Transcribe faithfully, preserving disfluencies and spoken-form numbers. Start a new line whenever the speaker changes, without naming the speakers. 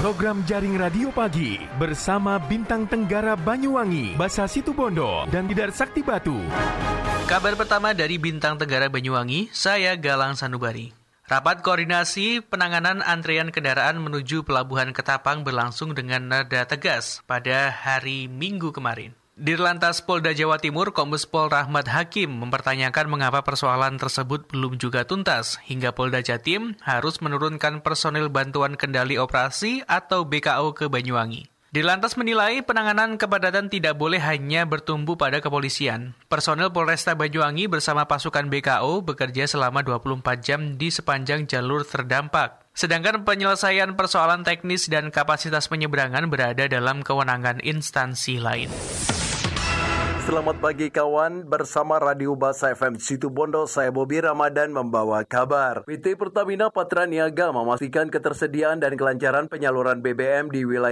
Program Jaring Radio Pagi bersama Bintang Tenggara Banyuwangi, Basa Situbondo, dan Tidar Sakti Batu.
Kabar pertama dari Bintang Tenggara Banyuwangi, saya Galang Sanubari. Rapat koordinasi penanganan antrean kendaraan menuju Pelabuhan Ketapang berlangsung dengan nada tegas pada hari Minggu kemarin. Dirlantas Polda Jawa Timur, Kombes Pol Rahmat Hakim mempertanyakan mengapa persoalan tersebut belum juga tuntas, hingga Polda Jatim harus menurunkan personil bantuan kendali operasi atau B K O ke Banyuwangi. Dirlantas menilai penanganan kepadatan tidak boleh hanya bertumbuh pada kepolisian. Personil Polresta Banyuwangi bersama pasukan B K O bekerja selama dua puluh empat jam di sepanjang jalur terdampak. Sedangkan penyelesaian persoalan teknis dan kapasitas penyeberangan berada dalam kewenangan instansi lain.
Selamat pagi kawan, bersama Radio Basa F M Situbondo, saya Bobi Ramadan membawa kabar. P T Pertamina Patra Niaga memastikan ketersediaan dan kelancaran penyaluran B B M di wilayah